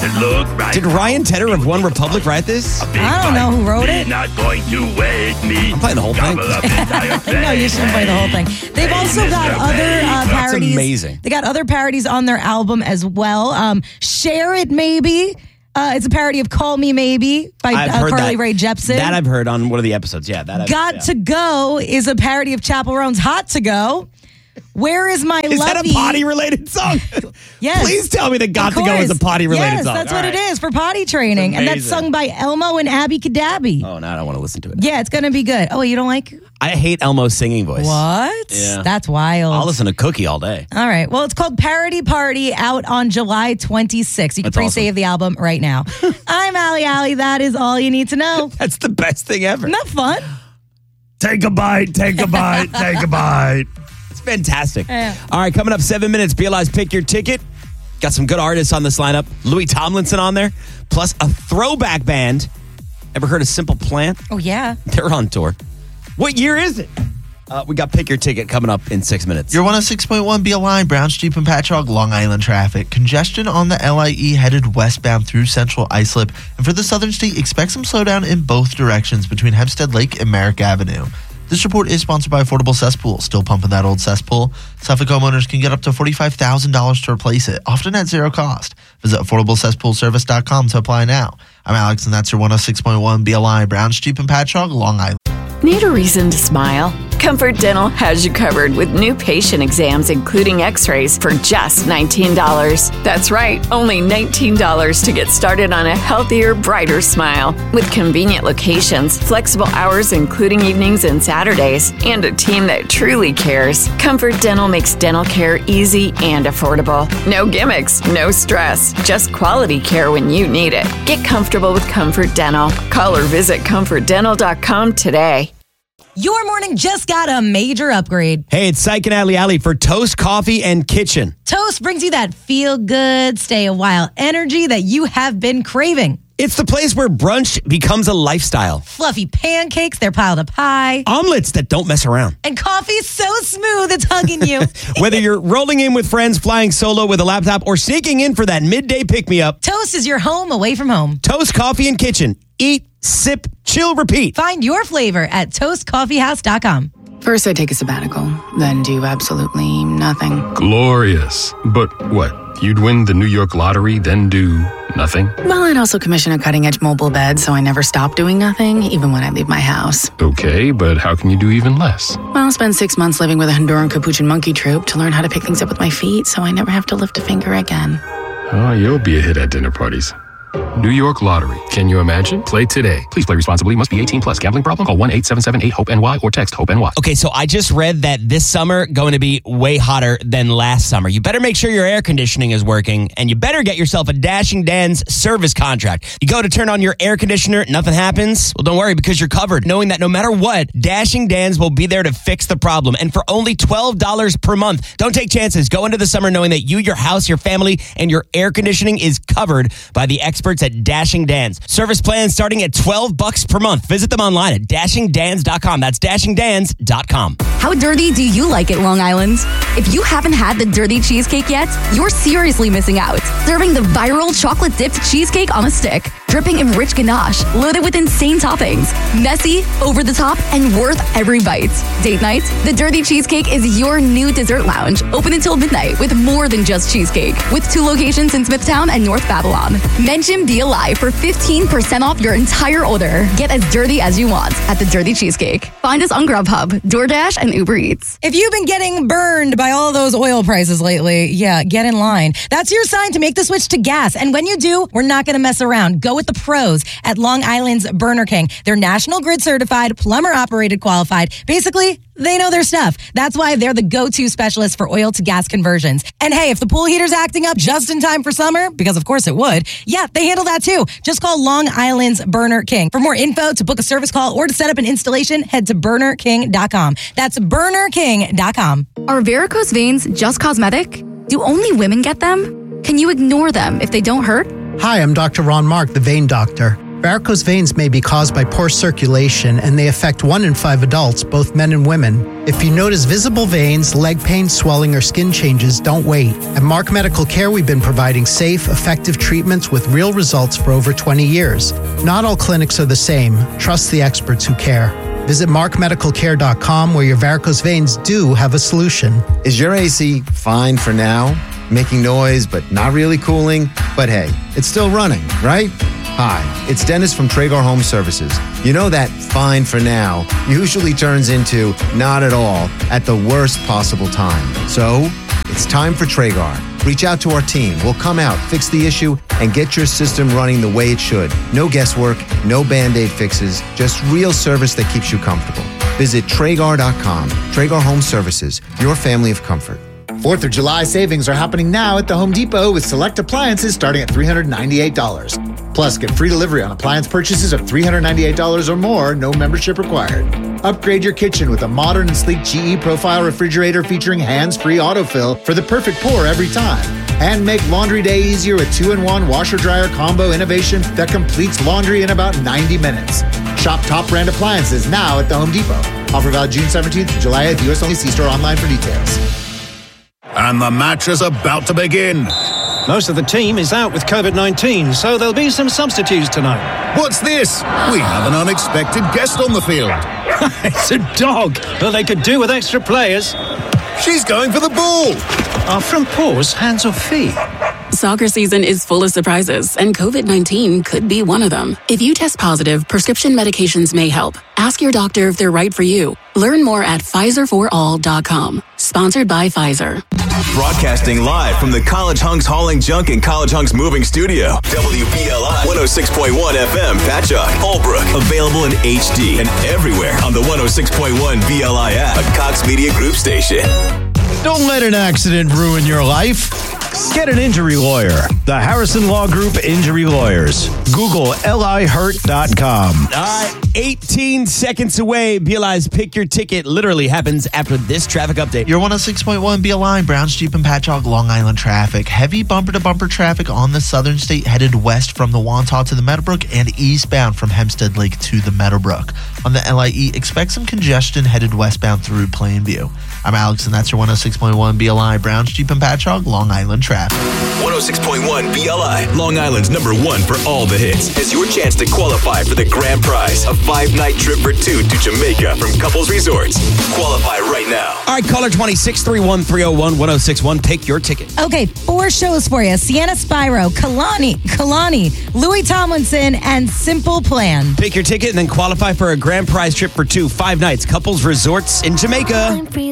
doesn't look right. Did Ryan Tedder of One Republic write this? I don't know who wrote it. Not going to wake me. I'm playing the whole thing. No, you shouldn't play the whole thing. They've also got other parodies. That's amazing. They got other parodies on their album as well. Share It Maybe. It's a parody of Call Me Maybe by Carly Rae Jepsen. That I've heard on one of the episodes. Yeah, Got to Go is a parody of Chappell Roan's Hot to Go. Where is my lovey? Is that a potty-related song? Yes. Please tell me that Got to Go is a potty-related song. Yes, that's what it is for potty training. And that's sung by Elmo and Abby Kadabi. Oh, no, I don't want to listen to it. Yeah, it's going to be good. Oh, you don't like it? I hate Elmo's singing voice. What? Yeah. That's wild. I'll listen to Cookie all day. All right. Well, it's called Parody Party, out on July 26th. You can pre-save the album right now. I'm Allie Allie. That is all you need to know. That's the best thing ever. Isn't that fun? Take a bite, take a bite, take a bite. It's fantastic. Yeah. All right, coming up 7 minutes, BLI's Pick Your Ticket. Got some good artists on this lineup. Louis Tomlinson on there, plus a throwback band. Ever heard of Simple Plan? Oh, yeah. They're on tour. What year is it? We got Pick Your Ticket coming up in 6 minutes. Your 106.1 BLI, Brown, Jeep, and Patchogue, Long Island traffic. Congestion on the LIE headed westbound through central Islip. And for the southern state, expect some slowdown in both directions between Hempstead Lake and Merrick Avenue. This report is sponsored by Affordable Cesspool. Still pumping that old cesspool? Suffolk homeowners can get up to $45,000 to replace it, often at zero cost. Visit AffordableCesspoolService.com to apply now. I'm Alex, and that's your 106.1 BLI, Brown, Jeep, and Patchogue, Long Island. Need a reason to smile? Comfort Dental has you covered with new patient exams, including x-rays, for just $19. That's right, only $19 to get started on a healthier, brighter smile. With convenient locations, flexible hours including evenings and Saturdays, and a team that truly cares, Comfort Dental makes dental care easy and affordable. No gimmicks, no stress, just quality care when you need it. Get comfortable with Comfort Dental. Call or visit ComfortDental.com today. Your morning just got a major upgrade. Hey, it's Syke and Allie Allie for Toast Coffee and Kitchen. Toast brings you that feel-good, stay-a-while energy that you have been craving. It's the place where brunch becomes a lifestyle. Fluffy pancakes, they're piled up high. Omelets that don't mess around. And coffee so smooth it's hugging you. Whether you're rolling in with friends, flying solo with a laptop, or sneaking in for that midday pick-me-up, Toast is your home away from home. Toast Coffee and Kitchen. Eat, sip, chill, repeat. Find your flavor at toastcoffeehouse.com. First, I take a sabbatical, then do absolutely nothing. Glorious. But what? You'd win the New York lottery, then do nothing? Well, I'd also commission a cutting-edge mobile bed, so I never stop doing nothing, even when I leave my house. Okay, but how can you do even less? Well, I'll spend 6 months living with a Honduran Capuchin monkey troupe to learn how to pick things up with my feet, so I never have to lift a finger again. Oh, you'll be a hit at dinner parties. New York Lottery. Can you imagine? Play today. Please play responsibly. Must be 18 plus. Gambling problem? Call 1-877-8-HOPE-NY or text HOPE-NY. Okay, so I just read that this summer going to be way hotter than last summer. You better make sure your air conditioning is working, and you better get yourself a Dashing Dan's service contract. You go to turn on your air conditioner, nothing happens? Well, don't worry, because you're covered, knowing that no matter what, Dashing Dan's will be there to fix the problem, and for only $12 per month. Don't take chances. Go into the summer knowing that you, your house, your family, and your air conditioning is covered by the experts at Dashing Dan's. Service plans starting at $12 per month. Visit them online at dashingdans.com. That's dashingdans.com. How dirty do you like it, Long Island? If you haven't had the dirty cheesecake yet, you're seriously missing out. Serving the viral chocolate-dipped cheesecake on a stick, dripping in rich ganache, loaded with insane toppings. Messy, over the top, and worth every bite. Date night, the Dirty Cheesecake is your new dessert lounge, open until midnight with more than just cheesecake. With 2 locations in Smithtown and North Babylon. Mention BLI for 15% off your entire order. Get as dirty as you want at the Dirty Cheesecake. Find us on Grubhub, DoorDash, and Uber Eats. If you've been getting burned by all those oil prices lately, yeah, get in line. That's your sign to make the switch to gas. And when you do, we're not going to mess around. Go with the pros at Long Island's Burner King. They're National Grid certified, plumber operated, qualified. Basically, they know their stuff. That's why they're the go-to specialist for oil to gas conversions. And hey, if the pool heater's acting up just in time for summer, because of course it would, yeah, they handle that too. Just call Long Island's Burner King. For more info, to book a service call, or to set up an installation, head to burnerking.com. That's burnerking.com. Are varicose veins just cosmetic? Do only women get them? Can you ignore them if they don't hurt? Hi, I'm Dr. Ron Mark, the vein doctor. Varicose veins may be caused by poor circulation, and they affect 1 in 5 adults, both men and women. If you notice visible veins, leg pain, swelling, or skin changes, don't wait. At Mark Medical Care, we've been providing safe, effective treatments with real results for over 20 years. Not all clinics are the same. Trust the experts who care. Visit markmedicalcare.com, where your varicose veins do have a solution. Is your AC fine for now? Making noise, but not really cooling? But hey, it's still running, right? Hi, it's Dennis from Traeger Home Services. You know that fine for now usually turns into not at all at the worst possible time. So, it's time for Traeger. Reach out to our team. We'll come out, fix the issue, and get your system running the way it should. No guesswork, no Band-Aid fixes, just real service that keeps you comfortable. Visit Traeger.com. Traeger Home Services, your family of comfort. 4th of July savings are happening now at the Home Depot with select appliances starting at $398. Plus, get free delivery on appliance purchases of $398 or more, no membership required. Upgrade your kitchen with a modern and sleek GE Profile refrigerator featuring hands-free autofill for the perfect pour every time. And make laundry day easier with 2-in-1 washer-dryer combo innovation that completes laundry in about 90 minutes. Shop top brand appliances now at the Home Depot. Offer valid June 17th to July 8th. U.S. only. See store online for details. And the match is about to begin. Most of the team is out with COVID-19, so there'll be some substitutes tonight. What's this? We have an unexpected guest on the field. It's a dog. Well, they could do with extra players. She's going for the ball. Are front paws hands or feet? Soccer season is full of surprises, and COVID-19 could be one of them. If you test positive, prescription medications may help. Ask your doctor if they're right for you. Learn more at PfizerForAll.com. Sponsored by Pfizer. Broadcasting live from the College Hunks Hauling Junk and College Hunks Moving Studio. WBLI 106.1 FM, Patchogue, Holbrook. Available in HD and everywhere on the 106.1 BLI app, a Cox Media Group station. Don't let an accident ruin your life. Get an injury lawyer. The Harrison Law Group Injury Lawyers. Google lihurt.com. 18 seconds away. BLI's Pick Your Ticket literally happens after this traffic update. Your 106.1 BLI, Browns Jeep and Patchogue, Long Island traffic. Heavy bumper-to-bumper traffic on the southern state headed west from the Wantagh to the Meadowbrook and eastbound from Hempstead Lake to the Meadowbrook. On the LIE, expect some congestion headed westbound through Plainview. I'm Alex, and that's your 106.1 BLI, Browns Jeep and Patchogue, Long Island traffic. 106.1 BLI, Long Island's #1 for all the hits, has your chance to qualify for the grand prize, a 5-night trip for 2 to Jamaica from Couples Resorts. Qualify right now. All right, caller 2631-301-1061. Pick your ticket. Okay, 4 shows for you. Sienna Spyro, Kalani, Louis Tomlinson, and Simple Plan. Pick your ticket and then qualify for a grand prize trip for 2, 5 nights, Couples Resorts in Jamaica.